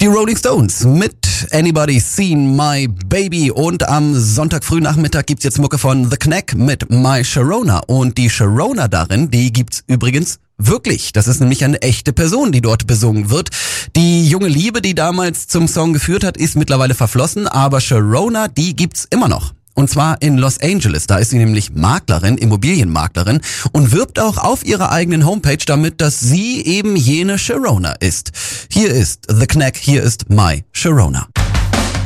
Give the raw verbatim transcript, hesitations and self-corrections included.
Die Rolling Stones mit Anybody Seen My Baby und am Sonntag Frühnachmittag gibt's jetzt Mucke von The Knack mit My Sharona und die Sharona darin, die gibt's übrigens wirklich. Das ist nämlich eine echte Person, die dort besungen wird. Die junge Liebe, die damals zum Song geführt hat, ist mittlerweile verflossen, aber Sharona, die gibt's immer noch. Und zwar in Los Angeles. Da ist sie nämlich Maklerin, Immobilienmaklerin und wirbt auch auf ihrer eigenen Homepage damit, dass sie eben jene Sharona ist. Hier ist The Knack, hier ist My Sharona.